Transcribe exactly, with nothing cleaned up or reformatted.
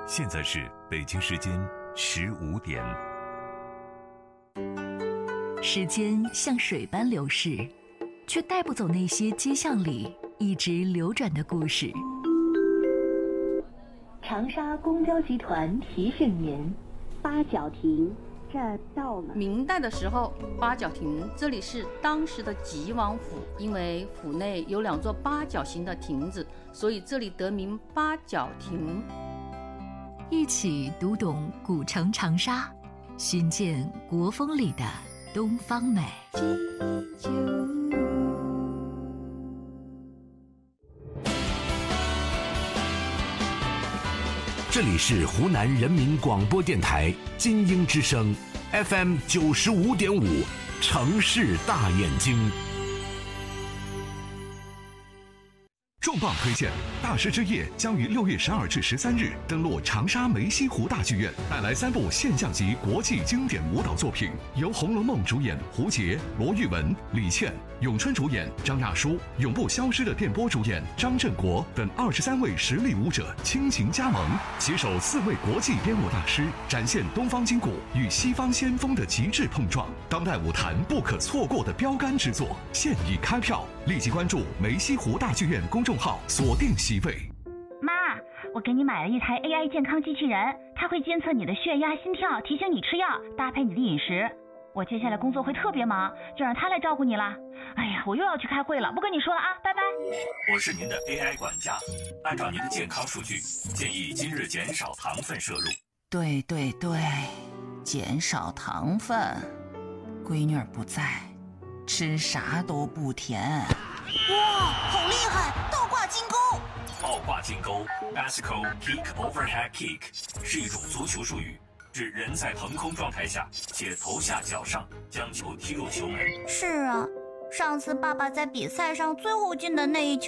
现在是北京时间十五点。 时间像水般流逝，却带不走那些街巷里一直流转的故事。 长沙公交集团提醒您：八角亭这儿到了。 明代的时候，八角亭这里是当时的吉王府，因为府内有两座八角形的亭子，所以这里得名八角亭。 一起读懂古城长沙，寻见国风里的东方美。 这里是湖南人民广播电台金鹰之声 F M 九十五点五，城市大眼睛。 重磅推荐，大师之夜将于六月十二至十三日登陆长沙梅溪湖大剧院，带来三部现象级国际经典舞蹈作品，由《红楼梦》主演胡洁、罗玉雯、李倩，咏春主演张亚舒，永不消失的电波主演张振国等二十三位实力舞者倾情加盟，携手四位国际编舞大师，展现东方筋骨与西方先锋的极致碰撞，当代舞坛不可错过的标杆之作。现已开票，立即关注梅溪湖大剧院公众号，锁定席位。 妈，我给你买了一台 A I 健康机器人，它会监测你的血压、心跳，提醒你吃药，搭配你的饮食。我接下来工作会特别忙，就让他来照顾你了。哎呀，我又要去开会了，不跟你说了啊，拜拜。 我是您的 A I 管家，按照您的健康数据，建议今日减少糖分摄入。 对对对，减少糖分。闺女儿不在，吃啥都不甜。 哇，好厉害！倒挂金钩。 倒挂金钩 （Bicycle Kick Overhead Kick） 是一种足球术语，指人在腾空状态下且头下脚上将球踢入球门。 是啊，上次爸爸在比赛上最后进的那一球